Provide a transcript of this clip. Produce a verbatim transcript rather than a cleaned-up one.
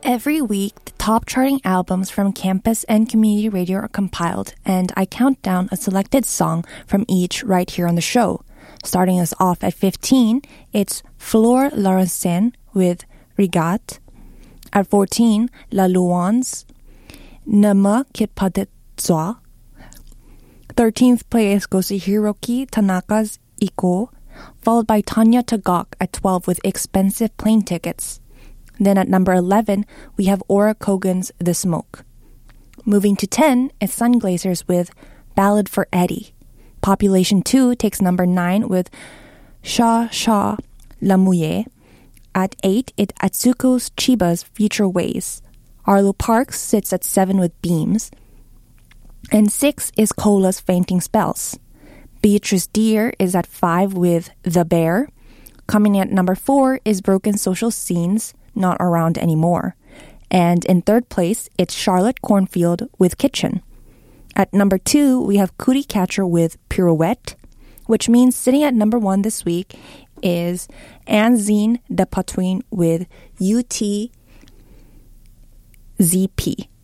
Every week, the top charting albums from campus and community radio are compiled, and I count down a selected song from each right here on the show. Starting us off at fifteen, it's Flor Laurensen with Regat. At fourteen, La Luans, Ne me quitte pas de toi. thirteenth place goes to Hiroki Tanaka's Iko, followed by Tanya Tagaq at twelve with Expensive Plane Tickets. Then at number eleven, we have Aura Kogan's The Smoke. Moving to ten is Sunglazers with Ballad for Eddie. Population two takes number nine with Sha Sha La Mouille. At eight, it's Atsuko Chiba's Future Ways. Arlo Parks sits at seven with Beams. And six is Cola's Fainting Spells. Beatrice Deer is at five with The Bear. Coming in at number four is Broken Social Scenes, Not Around Anymore. And in third place, it's Charlotte Cornfield with Kitchen. At number two, we have Cootie Catcher with Pirouette, which means sitting at number one this week is Anzine de Patouin with U T Z P.